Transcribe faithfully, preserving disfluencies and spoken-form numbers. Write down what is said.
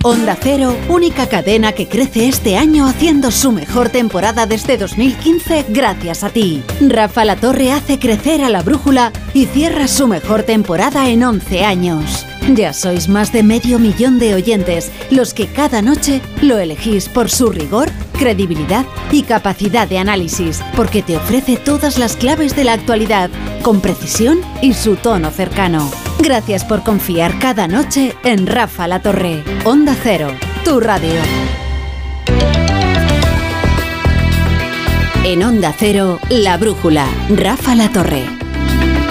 Onda Cero, única cadena que crece este año haciendo su mejor temporada desde dos mil quince gracias a ti. Rafa La Torre hace crecer a La Brújula y cierra su mejor temporada en once años. Ya sois más de medio millón de oyentes, los que cada noche lo elegís por su rigor, credibilidad y capacidad de análisis, porque te ofrece todas las claves de la actualidad, con precisión y su tono cercano. Gracias por confiar cada noche en Rafa La Torre. Onda Cero, tu radio. En Onda Cero, La Brújula, Rafa La Torre.